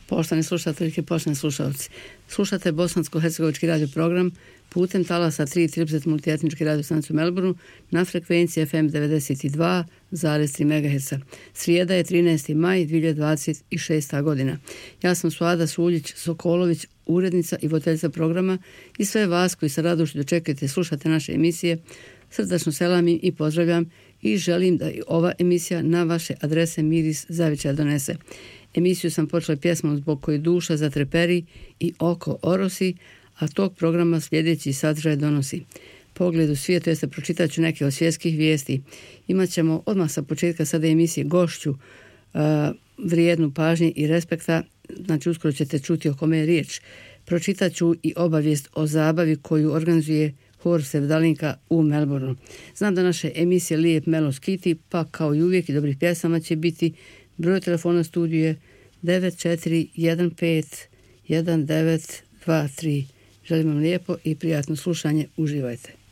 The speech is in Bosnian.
Poštovani slušatelji, poštovani slušalci, slušate bosansko-hercegovički radio program putem talasa 330 multietnički radio stanicu u Melbourneu na frekvenciji FM 92,3 MHz. Srijeda je 13. maj 2026. godina. Ja sam Suada Suljić-Sokolović, urednica i voditeljica programa, i sve vas koji se radošću dočekate slušate naše emisije srdačno selamim i pozdravljam i želim da i ova emisija na vaše adrese miris zavičaja donese. Emisiju sam počela pjesmom Zbog koje duša zatreperi i oko orosi, a tog programa sljedeći sadržaj donosi pogled u svijetu, jeste pročitat ću neke od svjetskih vijesti. Imat ćemo odmah sa početka sada emisije gošću vrijednu pažnje i respekta, znači uskoro ćete čuti o kome je riječ. Pročitat ću i obavijest o zabavi koju organizuje Hor Sevdalinka u Melbourneu. Znam da naše emisije lijep melos kiti, pa kao i uvijek i dobrih pjesama će biti. Broj telefona studiju je 94151923. Želim vam lijepo i prijatno slušanje. Uživajte.